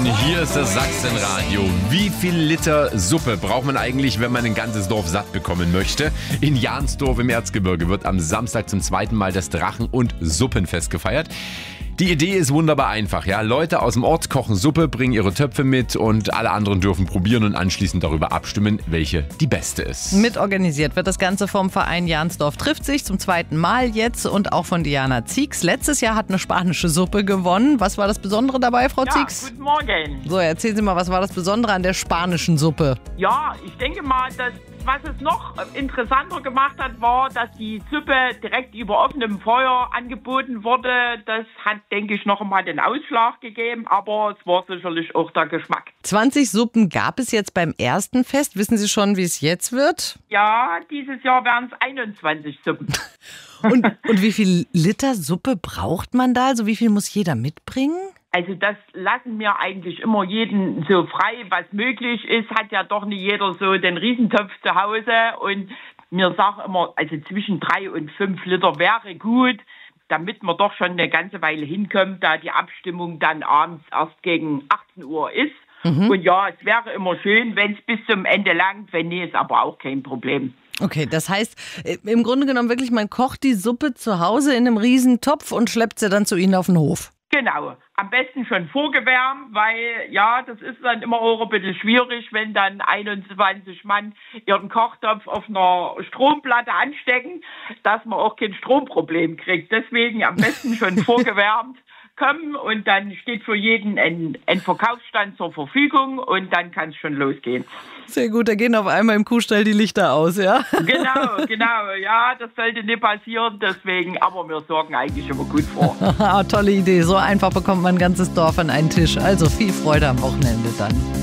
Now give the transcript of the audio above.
Hier ist das Sachsenradio. Wie viel Liter Suppe braucht man eigentlich, wenn man ein ganzes Dorf satt bekommen möchte? In Jahnsdorf im Erzgebirge wird am Samstag zum zweiten Mal das Drachen- und Suppenfest gefeiert. Die Idee ist wunderbar einfach. Ja? Leute aus dem Ort kochen Suppe, bringen ihre Töpfe mit und alle anderen dürfen probieren und anschließend darüber abstimmen, welche die beste ist. Mitorganisiert wird das Ganze vom Verein Jahnsdorf trifft sich zum zweiten Mal jetzt und auch von Diana Zieks. Letztes Jahr hat eine spanische Suppe gewonnen. Was war das Besondere dabei, Frau Zieks? Guten Morgen. So, erzählen Sie mal, was war das Besondere an der spanischen Suppe? Ja, ich denke mal, was es noch interessanter gemacht hat, war, dass die Suppe direkt über offenem Feuer angeboten wurde. Das hat, denke ich, noch einmal den Ausschlag gegeben, aber es war sicherlich auch der Geschmack. 20 Suppen gab es jetzt beim ersten Fest. Wissen Sie schon, wie es jetzt wird? Ja, dieses Jahr werden es 21 Suppen. Und wie viel Liter Suppe braucht man da? Also wie viel muss jeder mitbringen? Also das lassen wir eigentlich immer jeden so frei, was möglich ist. Hat ja doch nicht jeder so den Riesentopf zu Hause. Und mir sagen immer, also zwischen 3 und 5 Liter wäre gut, damit man doch schon eine ganze Weile hinkommt, da die Abstimmung dann abends erst gegen 18 Uhr ist. Und ja, es wäre immer schön, wenn es bis zum Ende langt. Wenn nicht, ist aber auch kein Problem. Okay, das heißt, im Grunde genommen wirklich, man kocht die Suppe zu Hause in einem Riesentopf und schleppt sie dann zu Ihnen auf den Hof. Genau, am besten schon vorgewärmt, weil ja, das ist dann immer auch ein bisschen schwierig, wenn dann 21 Mann ihren Kochtopf auf einer Stromplatte anstecken, dass man auch kein Stromproblem kriegt. Deswegen am besten schon vorgewärmt kommen und dann steht für jeden ein Verkaufsstand zur Verfügung und dann kann es schon losgehen. Sehr gut, da gehen auf einmal im Kuhstall die Lichter aus, ja? Genau, ja, das sollte nicht passieren, deswegen, aber wir sorgen eigentlich immer gut vor. Tolle Idee, so einfach bekommt man ein ganzes Dorf an einen Tisch. Also viel Freude am Wochenende dann.